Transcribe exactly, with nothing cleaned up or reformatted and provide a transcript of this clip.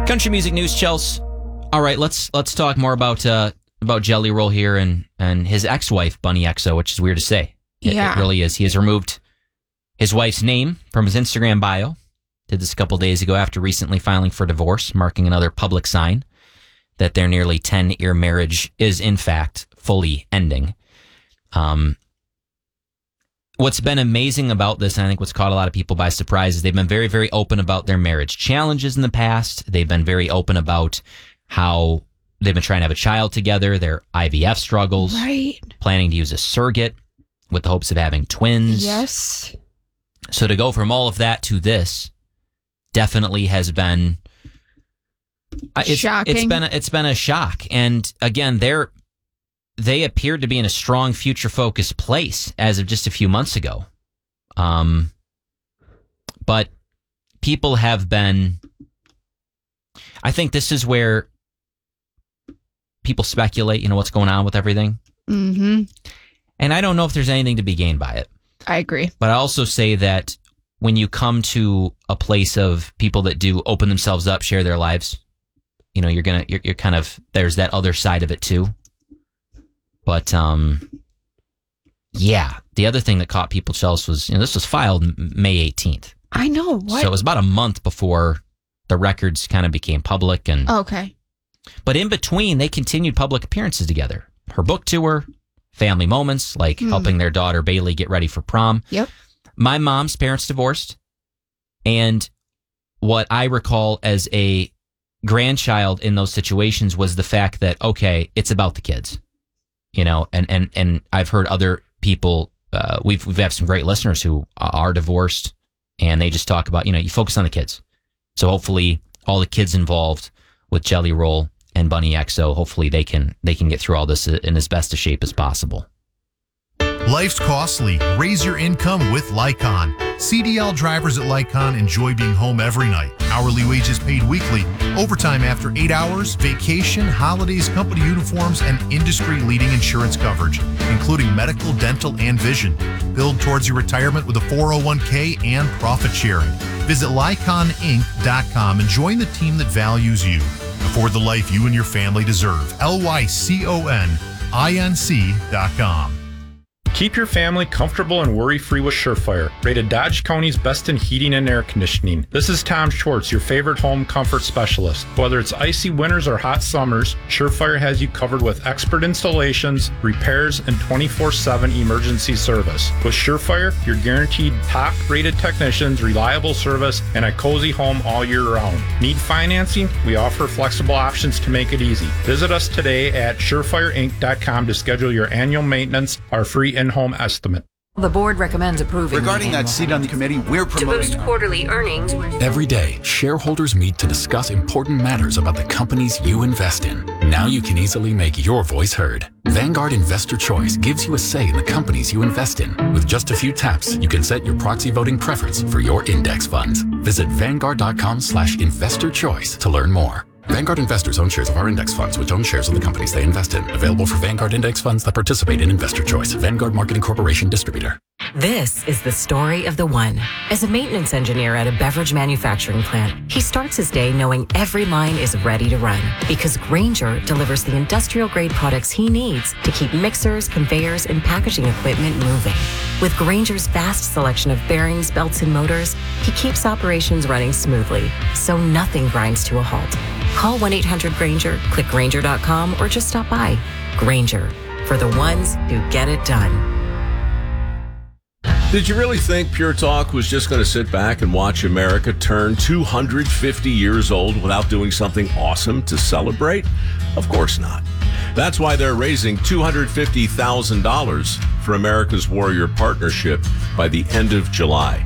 Country music news, Chels. All right, let's let's talk more about uh, about Jelly Roll here and, and his ex-wife, Bunny X O, which is weird to say. It, yeah. it really is. He has removed his wife's name from his Instagram bio. Did this a couple days ago after recently filing for divorce, marking another public sign that their nearly ten-year marriage is, in fact, fully ending. Um, what's been amazing about this, and I think what's caught a lot of people by surprise, is they've been very, very open about their marriage challenges in the past. They've been very open about how they've been trying to have a child together, their I V F struggles, right. planning to use a surrogate with the hopes of having twins. Yes. So to go from all of that to this definitely has been it's, shocking. It's been a, it's been a shock, and again, they're they appeared to be in a strong future-focused place as of just a few months ago. Um, but people have been. I think this is where people speculate, you know, what's going on with everything. Mm-hmm. And I don't know if there's anything to be gained by it. I agree. But I also say that when you come to a place of people that do open themselves up, share their lives, you know, you're gonna, you're, you're kind of, there's that other side of it too. But, um, yeah, the other thing that caught people, Chelsea, was, you know, this was filed May eighteenth. I know. What? So it was about a month before the records kind of became public. And okay. But in between, they continued public appearances together. Her book tour, family moments, like Hmm. helping their daughter Bailey get ready for prom. Yep. My mom's parents divorced, and what I recall as a grandchild in those situations was the fact that, okay, it's about the kids, you know, and, and, and I've heard other people, uh, we've, we've had some great listeners who are divorced, and they just talk about, you know, you focus on the kids. So hopefully all the kids involved with Jelly Roll and Bunny X O, hopefully they can, they can get through all this in as best a shape as possible. Life's costly. Raise your income with Lycon. C D L drivers at Lycon enjoy being home every night. Hourly wages paid weekly, overtime after eight hours, vacation, holidays, company uniforms, and industry-leading insurance coverage, including medical, dental, and vision. Build towards your retirement with a four oh one k and profit sharing. Visit Lycon Inc dot com and join the team that values you. Afford the life you and your family deserve. L Y C O N I N C dot com. Keep your family comfortable and worry-free with Surefire, rated Dodge County's best in heating and air conditioning. This is Tom Schwartz, your favorite home comfort specialist. Whether it's icy winters or hot summers, Surefire has you covered with expert installations, repairs, and twenty-four seven emergency service. With Surefire, you're guaranteed top-rated technicians, reliable service, and a cozy home all year round. Need financing? We offer flexible options to make it easy. Visit us today at surefire inc dot com to schedule your annual maintenance, our free in-home estimate. The board recommends approving. Regarding that seat on the committee, we're promoting to boost quarterly earnings. Every day, shareholders meet to discuss important matters about the companies you invest in. Now you can easily make your voice heard. Vanguard Investor Choice gives you a say in the companies you invest in. With just a few taps, you can set your proxy voting preference for your index funds. Visit vanguard dot com slash investor choice to learn more. Vanguard investors own shares of our index funds, which own shares of the companies they invest in. Available for Vanguard index funds that participate in Investor Choice. Vanguard Marketing Corporation distributor. This is the story of the one. As a maintenance engineer at a beverage manufacturing plant, he starts his day knowing every line is ready to run because Grainger delivers the industrial-grade products he needs to keep mixers, conveyors, and packaging equipment moving. With Grainger's vast selection of bearings, belts, and motors, he keeps operations running smoothly, so nothing grinds to a halt. Call one eight hundred Grainger, click Grainger dot com, or just stop by. Grainger, for the ones who get it done. Did you really think Pure Talk was just going to sit back and watch America turn two hundred fifty years old without doing something awesome to celebrate? Of course not. That's why they're raising two hundred fifty thousand dollars for America's Warrior Partnership by the end of July.